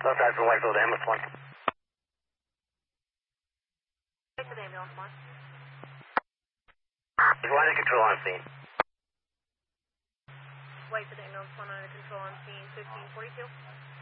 Southside from Whitefield, ambulance 1. Wait for the ambulance 1. Is line of control on scene. Wait for the ambulance 1 under control on scene 1542.